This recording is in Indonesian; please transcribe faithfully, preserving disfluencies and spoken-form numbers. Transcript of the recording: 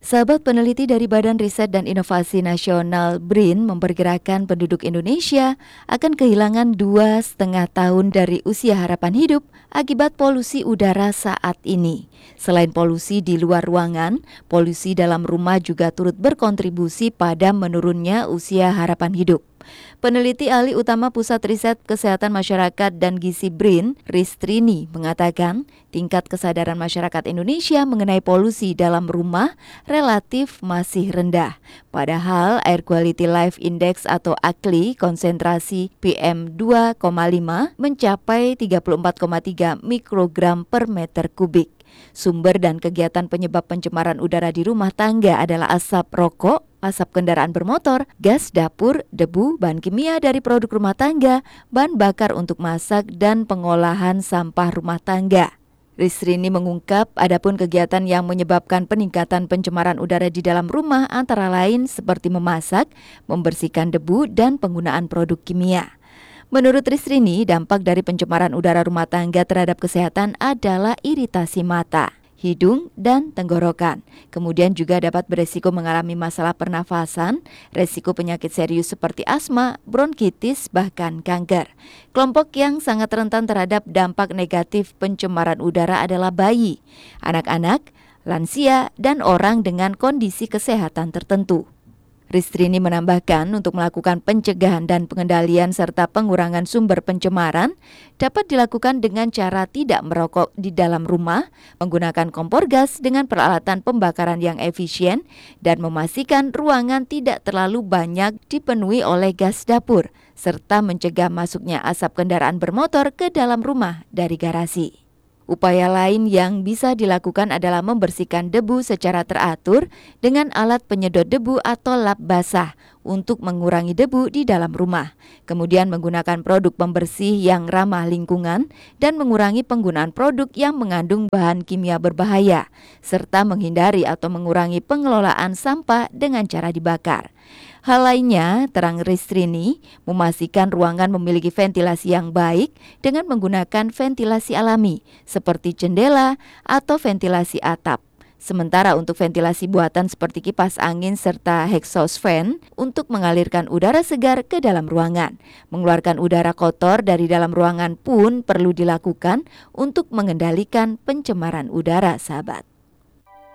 Sahabat, peneliti dari Badan Riset dan Inovasi Nasional B R I N memperkirakan penduduk Indonesia akan kehilangan dua setengah tahun dari usia harapan hidup akibat polusi udara saat ini. Selain polusi di luar ruangan, polusi dalam rumah juga turut berkontribusi pada menurunnya usia harapan hidup. Peneliti ahli utama Pusat Riset Kesehatan Masyarakat dan Gizi B R I N, Ristrini, mengatakan tingkat kesadaran masyarakat Indonesia mengenai polusi dalam rumah relatif masih rendah. Padahal Air Quality Life Index atau A Q L I konsentrasi P M dua koma lima mencapai tiga puluh empat koma tiga mikrogram per meter kubik. Sumber dan kegiatan penyebab pencemaran udara di rumah tangga adalah asap rokok, asap kendaraan bermotor, gas dapur, debu, bahan kimia dari produk rumah tangga, bahan bakar untuk masak, dan pengolahan sampah rumah tangga. Ristrini mengungkap adapun kegiatan yang menyebabkan peningkatan pencemaran udara di dalam rumah antara lain seperti memasak, membersihkan debu, dan penggunaan produk kimia. Menurut Ristrini, dampak dari pencemaran udara rumah tangga terhadap kesehatan adalah iritasi mata, hidung, dan tenggorokan. Kemudian juga dapat beresiko mengalami masalah pernafasan, resiko penyakit serius seperti asma, bronkitis, bahkan kanker. Kelompok yang sangat rentan terhadap dampak negatif pencemaran udara adalah bayi, anak-anak, lansia, dan orang dengan kondisi kesehatan tertentu. Ristrini menambahkan untuk melakukan pencegahan dan pengendalian serta pengurangan sumber pencemaran dapat dilakukan dengan cara tidak merokok di dalam rumah, menggunakan kompor gas dengan peralatan pembakaran yang efisien, dan memastikan ruangan tidak terlalu banyak dipenuhi oleh gas dapur, serta mencegah masuknya asap kendaraan bermotor ke dalam rumah dari garasi. Upaya lain yang bisa dilakukan adalah membersihkan debu secara teratur dengan alat penyedot debu atau lap basah untuk mengurangi debu di dalam rumah. Kemudian menggunakan produk pembersih yang ramah lingkungan dan mengurangi penggunaan produk yang mengandung bahan kimia berbahaya, serta menghindari atau mengurangi pengelolaan sampah dengan cara dibakar. Hal lainnya, terang Ristrini, memastikan ruangan memiliki ventilasi yang baik dengan menggunakan ventilasi alami seperti jendela atau ventilasi atap. Sementara untuk ventilasi buatan seperti kipas angin serta exhaust fan untuk mengalirkan udara segar ke dalam ruangan. Mengeluarkan udara kotor dari dalam ruangan pun perlu dilakukan untuk mengendalikan pencemaran udara, sahabat.